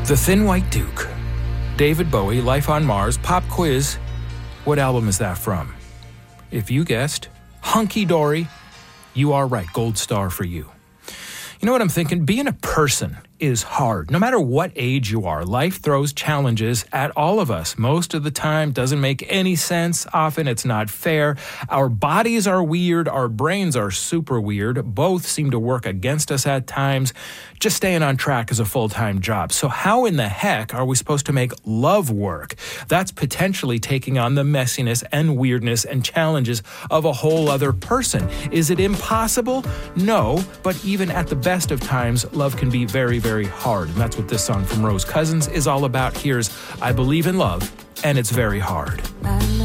The Thin White Duke. David Bowie, Life on Mars, pop quiz. What album is that from? If you guessed Hunky Dory, you are right. Gold star for you. You know what I'm thinking? Being a person is hard. No matter what age you are, life throws challenges at all of us. Most of the time, doesn't make any sense. Often it's not fair. Our bodies are weird. Our brains are super weird. Both seem to work against us at times. Just staying on track is a full-time job. So how in the heck are we supposed to make love work? That's potentially taking on the messiness and weirdness and challenges of a whole other person. Is it impossible? No, but even at the best of times, love can be very, very hard. And that's what this song from Rose Cousins is all about. Here's I Believe in Love, and It's Very Hard.